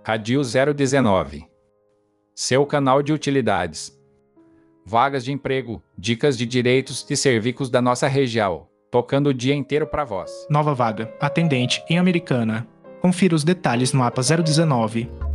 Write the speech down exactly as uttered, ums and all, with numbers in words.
Radio zero dezenove. Seu canal de utilidades. Vagas de emprego, dicas de direitos e serviços da nossa região, tocando o dia inteiro para vós. Nova vaga, atendente em Americana. Confira os detalhes no A P A zero dezenove.